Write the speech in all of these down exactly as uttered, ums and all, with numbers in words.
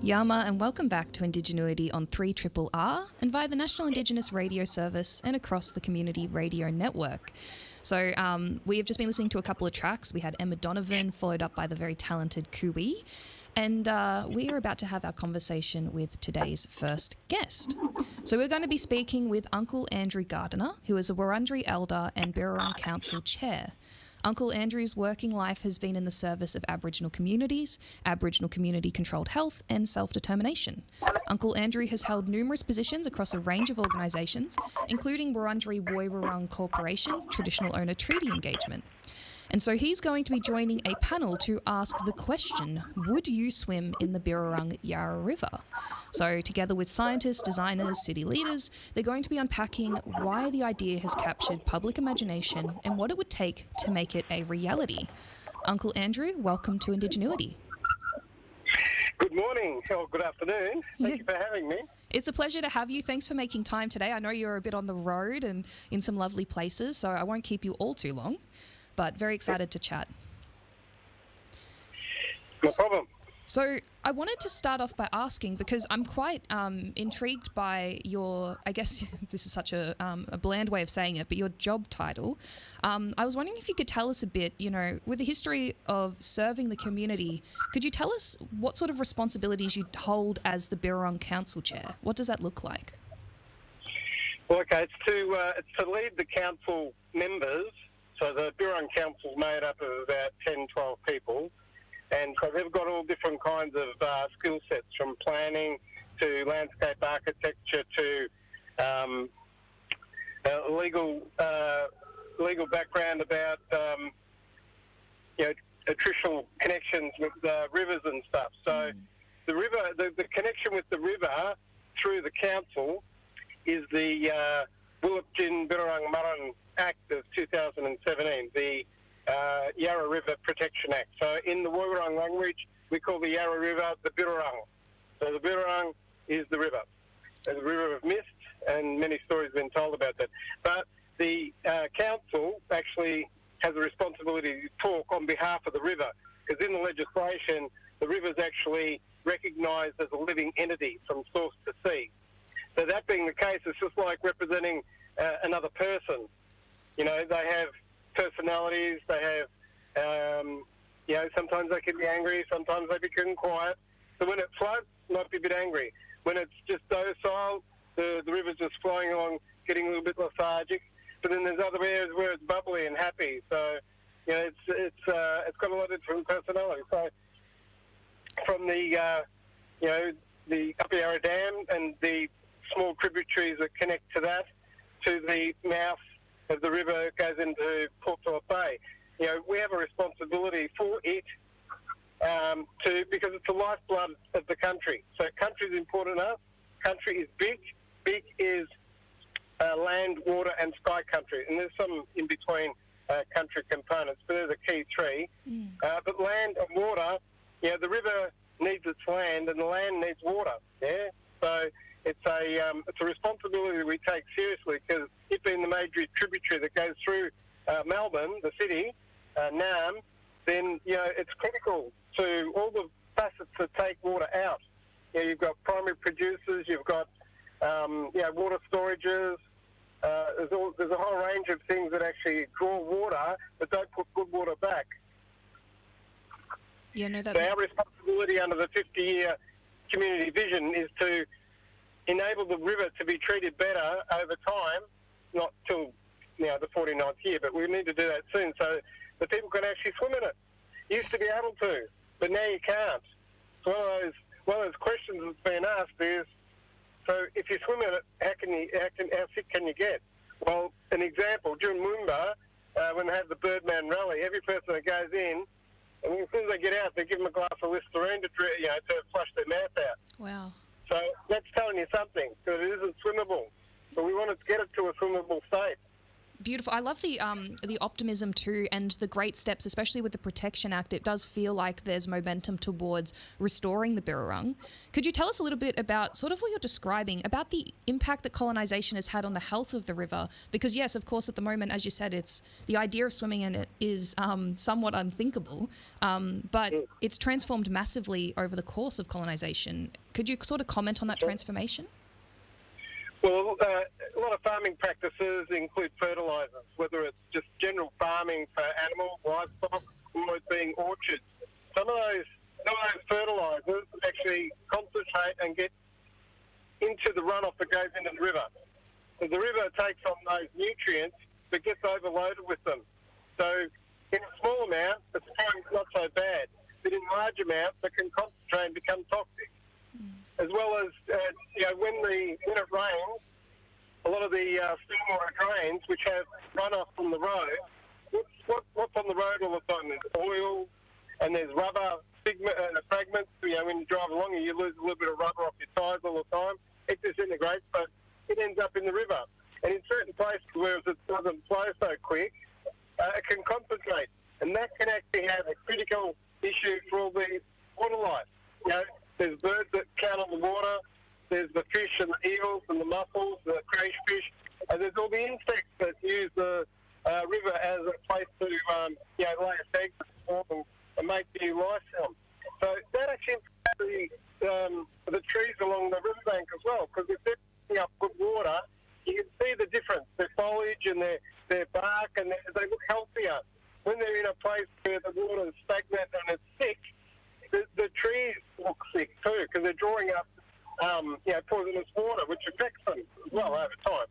Yama, and welcome back to Indigenuity on three R R R and via the National Indigenous Radio Service and across the Community Radio Network. So um, we have just been listening to a couple of tracks. We had Emma Donovan, followed up by the very talented Kui, and uh, we are about to have our conversation with today's first guest. So we're going to be speaking with Uncle Andrew Gardiner, who is a Wurundjeri Elder and Birrarung Council Chair. Uncle Andrew's working life has been in the service of Aboriginal communities, Aboriginal community-controlled health and self-determination. Uncle Andrew has held numerous positions across a range of organisations, including Wurundjeri Woiwurrung Corporation, Traditional Owner Treaty Engagement. And so he's going to be joining a panel to ask the question, would you swim in the Birrarung Yarra River? So together with scientists, designers, city leaders, they're going to be unpacking why the idea has captured public imagination and what it would take to make it a reality. Uncle Andrew, welcome to Indigenuity. Good morning, or good afternoon. Thank yeah. you for having me. It's a pleasure to have you. Thanks for making time today. I know you're a bit on the road and in some lovely places, so I won't keep you all too long, but very excited to chat. No problem. So I wanted to start off by asking, because I'm quite um, intrigued by your, I guess this is such a, um, a bland way of saying it, but your job title. Um, I was wondering if you could tell us a bit, you know, with the history of serving the community, could you tell us what sort of responsibilities you hold as the Birrarung Council Chair? What does that look like? Well, okay, it's to, uh, it's to lead the council members. So the Birrarung Council is made up of about ten, twelve people. And so they've got all different kinds of uh, skill sets, from planning to landscape architecture to um, uh, legal uh, legal background about um, you know attritional connections with uh, rivers and stuff. So mm. the river, the, the connection with the river through the council is the uh, Wulupjin Birrarung Marang Act of two thousand seventeen. The Uh, Yarra River Protection Act. So in the Woiwurrung language, we call the Yarra River the Birrarung. So the Birrarung is the river. It's a river of mist, and many stories have been told about that. But the uh, council actually has a responsibility to talk on behalf of the river, because in the legislation, the river is actually recognised as a living entity from source to sea. So that being the case, it's just like representing uh, another person. You know, they have personalities, they have, um, you know, sometimes they can be angry, sometimes they become quiet. So when it floods, it might be a bit angry. When it's just docile, the, the river's just flowing along, getting a little bit lethargic. But then there's other areas where it's bubbly and happy. So, you know, it's it's uh, it's got a lot of different personalities. So from the, uh, you know, the Upper Yarra Dam and the small tributaries that connect to that, to the mouth of the river goes into Port Phillip Bay. You know, we have a responsibility for it um, to because it's the lifeblood of the country. So country is important to us. Country is big. Big is uh, land, water and sky country. And there's some in between uh, country components, but they're the key three. Mm. Uh, but land and water, you know, the river needs its land and the land needs water. Yeah. So it's a um, it's a responsibility we take seriously, because it being the major tributary that goes through uh, Melbourne, the city, uh, Nam, then you know it's critical to all the facets that take water out. You know, you've got primary producers, you've got um, you know, water storages. Uh, there's, all, there's a whole range of things that actually draw water but don't put good water back. Yeah, no, that. So our responsibility under the fifty-year community vision is to enable the river to be treated better over time, not till you know the forty-ninth year, but we need to do that soon so that people can actually swim in it. You used to be able to, but now you can't. So one of those one of those questions that's been asked is, so if you swim in it, how can you how, can, how sick can you get? Well, an example, during Moomba, uh, when they have the Birdman rally, every person that goes in, and as soon as they get out, they give them a glass of Listerine to, you know, to flush their mouth out. Wow. So that's telling you something, because it isn't swimmable. But we want to get it to a swimmable state. Beautiful. I love the um, the optimism too, and the great steps, especially with the Protection Act. It does feel like there's momentum towards restoring the Birrarung. Could you tell us a little bit about sort of what you're describing, about the impact that colonisation has had on the health of the river? Because yes, of course, at the moment, as you said, it's the idea of swimming in it is um, somewhat unthinkable, um, but it's transformed massively over the course of colonisation. Could you sort of comment on that transformation? Well, uh, a lot of farming practices include fertilisers, whether it's just general farming for animals, livestock, or it being orchards. Some of those, some of those fertilisers actually concentrate and get into the runoff that goes into the river. So the river takes on those nutrients but gets overloaded with them. So in a small amount, it's not so bad, but in large amounts, it can concentrate and become toxic. As well as, uh, you know, when the when it rains, a lot of the uh, stormwater drains, which have runoff from the road, what's, what, what's on the road all the time? There's oil and there's rubber pigment, uh, fragments. You know, when you drive along, you lose a little bit of rubber off your tyres all the time. It disintegrates, but it ends up in the river. And in certain places where it doesn't flow so quick, uh, it can concentrate. And that can actually have a critical issue for all the water life. You know, there's birds that count on the water, there's the fish and the eels and the mussels, the crayfish, and there's all the insects that use the uh, river as a place to um, you know, lay eggs and, and make new life from. So that actually impacts the, um, the trees along the riverbank as well, because if they're picking up good water, you can see the difference. Their foliage and their, their bark, and they look healthier. When they're in a place where the water is stagnant and it's thick, The, the trees look sick too because they're drawing up, um, you know, poisonous water, which affects them as well over time.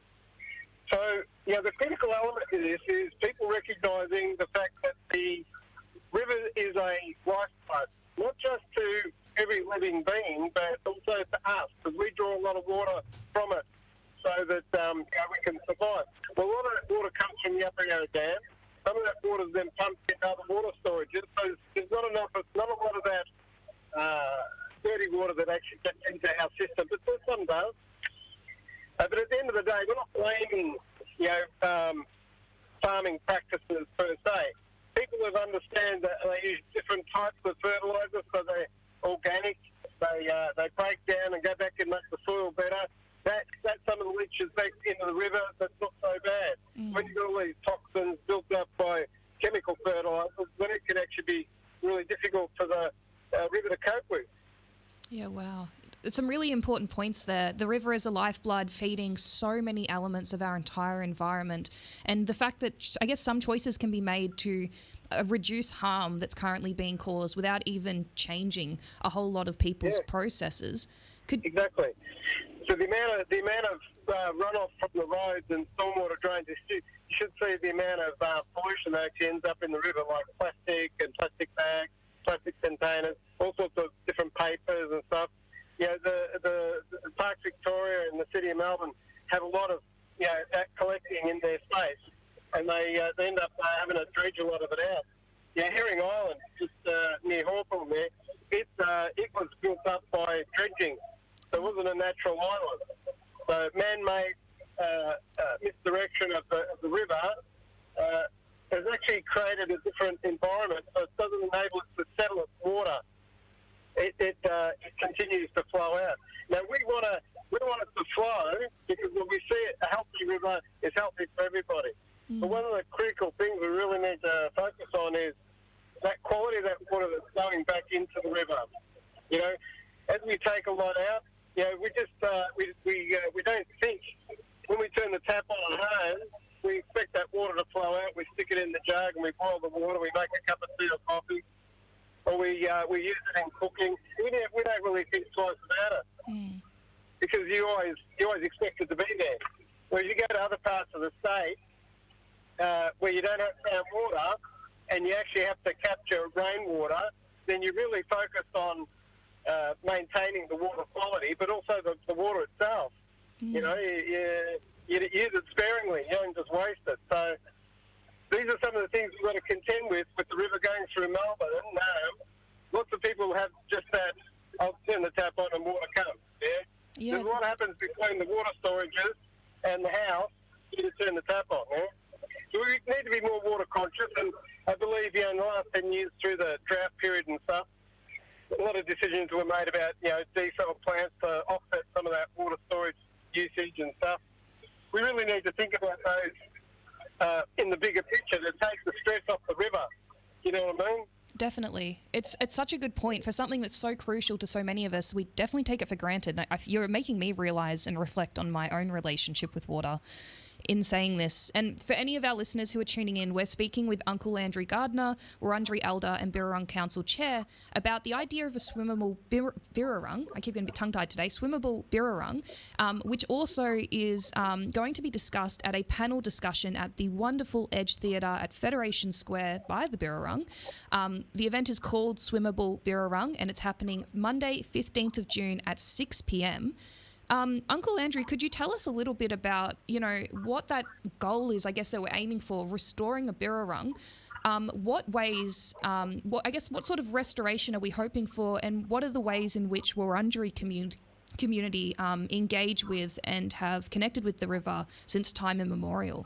So, you know, the critical element to this is people recognising the fact that the river is a lifeblood, not just to every living being, but also to us, because we draw a lot of water from it so that um, you know, we can survive. Well, a lot of that water comes from the Upper Yarra Dam. Some of that water is then pumped into other water storages, so there's not enough, not a lot of that uh, dirty water that actually gets into our system, but there's some does. Uh, but at the end of the day, we're not blaming, you know, um, farming practices per se. People have understand that they use different types of fertilisers, so they're organic, they uh, they break down and go back and make the soil better. That, that some of the leaches back into the river, that's not so bad. Mm. When you've got all these toxins built up by chemical fertilisers, then it can actually be really difficult for the uh, river to cope with. Yeah, wow. Some really important points there. The river is a lifeblood feeding so many elements of our entire environment. And the fact that I guess some choices can be made to uh, reduce harm that's currently being caused without even changing a whole lot of people's yeah. processes. Could Exactly. So the amount of the amount of uh, runoff from the roads and stormwater drains, you should see the amount of uh, pollution that actually ends up in the river, like plastic and plastic bags, plastic containers, all sorts of different papers and stuff. You know, the, the, the Parks Victoria and the City of Melbourne have a lot of, you know, that collecting in their space, and they, uh, they end up uh, having to dredge a lot of it out. Yeah, Herring Island, just uh, near Hawthorne there, it, uh, it was built up by dredging. So it wasn't a natural island. So man-made uh, uh, misdirection of the, of the river uh, has actually created a different environment, so it doesn't enable it to settle its water. It, it, uh, it continues to flow out. Now, we want to we want it to flow because when we see it, a healthy river is healthy for everybody. Mm. But one of the critical things we really need to focus on is that quality of that water that's going back into the river. You know, as we take a lot out, you know, we just uh, we we uh, we don't think when we turn the tap on at home, we expect that water to flow out. We stick it in the jug and we boil the water. We make a cup of tea or coffee, or we uh, we use it in cooking. We don't, we don't really think twice about it mm. because you always you always expect it to be there. Whereas you go to other parts of the state uh, where you don't have town water and you actually have to capture rainwater, then you really focus on Uh, maintaining the water quality, but also the, the water itself. Mm. You know, you, you, you use it sparingly. You don't just waste it. So these are some of the things we've got to contend with with the river going through Melbourne. No, lots of people have just that, I'll turn the tap on and water comes. Yeah? Yeah. There's what happens between the water storages and the house you to turn the tap on. Yeah? So we need to be more water conscious, and I believe, you know, in the last ten years through the drought period and stuff, a lot of decisions were made about, you know, desal plants to offset some of that water storage usage and stuff. We really need to think about those uh, in the bigger picture to take the stress off the river. You know what I mean? Definitely. It's it's such a good point for something that's so crucial to so many of us. We definitely take it for granted. I, you're making me realise and reflect on my own relationship with water in saying this. And for any of our listeners who are tuning in, we're speaking with Uncle Andrew Gardner, Wurundjeri Elder and Birrarung Council Chair, about the idea of a swimmable bir- Birrarung, I keep getting a bit tongue-tied today, swimmable Birrarung, um, which also is um, going to be discussed at a panel discussion at the wonderful Edge Theatre at Federation Square by the Birrarung. Um, the event is called Swimmable Birrarung, and it's happening Monday, fifteenth of June at six p.m. Um, Uncle Andrew, could you tell us a little bit about, you know, what that goal is, I guess, that we're aiming for, restoring a Birrarung? Um, what ways, um, what I guess, what sort of restoration are we hoping for, and what are the ways in which Wurundjeri commun- community um, engage with and have connected with the river since time immemorial?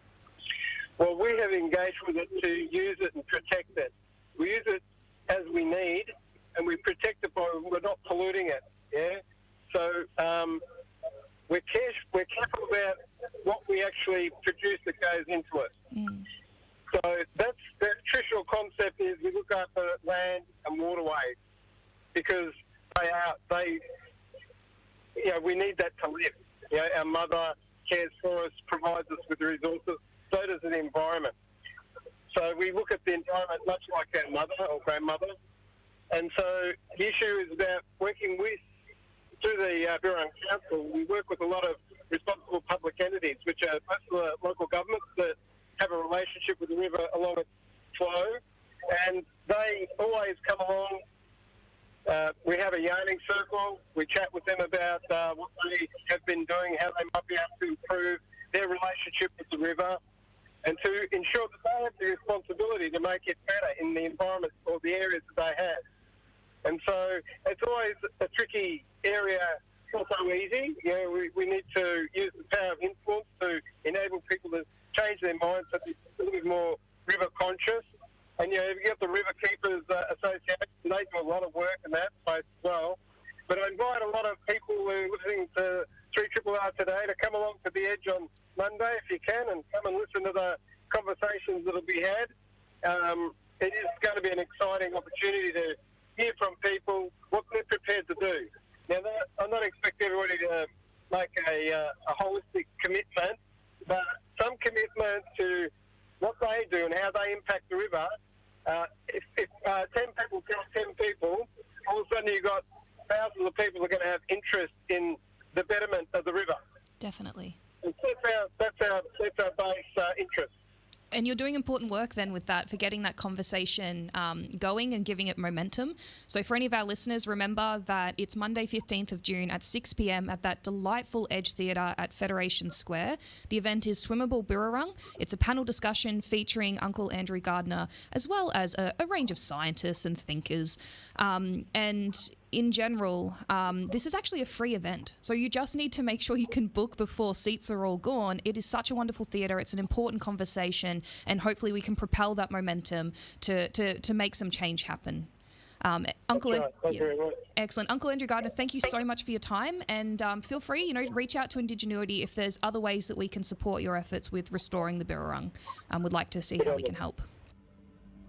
Well, we have engaged with it to use it and protect it. We use it as we need, and we protect it by we're not polluting it, yeah? So um, we're, care- we're careful about what we actually produce that goes into it. Mm. So that's the traditional concept is we look after land and waterways because they are they you know we need that to live. You know, our mother cares for us, provides us with the resources. So does the environment. So we look at the environment much like our mother or grandmother, and so the issue is about working with. Through the uh, Birrarung Council, we work with a lot of responsible public entities, which are most of the local governments that have a relationship with the river along its flow, and they always come along. Uh, we have a yarning circle. We chat with them about uh, what they have been doing, how they might be able to improve their relationship with the river, and to ensure that they have the responsibility to make it better in the environment or the areas that they have. And so it's always a tricky area. It's not so easy. You know, we, we need to use the power of influence to enable people to change their minds so they're a little bit more river conscious. And, you know, you've got the River Keepers uh, Association. They do a lot of work in that space as well. But I invite a lot of people who are listening to three R R R today to come along to the Edge on Monday if you can and come and listen to the conversations that will be had. Um, it is going to be an exciting opportunity to hear from people what they're prepared to do. Now, that, I'm not expecting everybody to make a, uh, a holistic commitment, but some commitment to what they do and how they impact the river. Uh, if if uh, ten people tell ten people, all of a sudden you've got thousands of people who are going to have interest in the betterment of the river. Definitely. And that's our, that's our, that's our base uh, interest. And you're doing important work then with that for getting that conversation um, going and giving it momentum. So for any of our listeners, remember that it's Monday, fifteenth of June at six p.m. at that delightful Edge Theatre at Federation Square. The event is Swimmable Birrarung. It's a panel discussion featuring Uncle Andrew Gardner, as well as a, a range of scientists and thinkers. Um, and in general, um, this is actually a free event. So you just need to make sure you can book before seats are all gone. It is such a wonderful theatre. It's an important conversation, and hopefully we can propel that momentum to to, to make some change happen. Um, Uncle, right. Thank yeah. you very much. Excellent. Uncle Andrew Gardner, thank you so much for your time, and um, feel free, you know, reach out to Indigenuity if there's other ways that we can support your efforts with restoring the Birrarung. Um, we'd like to see how we can help.